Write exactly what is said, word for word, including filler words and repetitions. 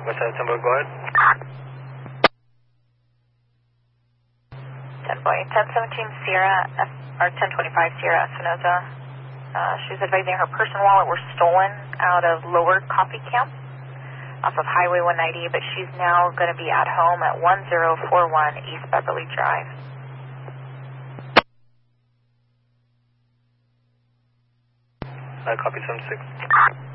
West Side Temple, go ahead. ten point, ten seventeen Sierra, or ten twenty-five Sierra Espinosa. Uh, she's advising her purse and wallet were stolen out of Lower Coffee Camp off of Highway one ninety, but she's now going to be at home at one zero four one East Beverly Drive. I copy seven six.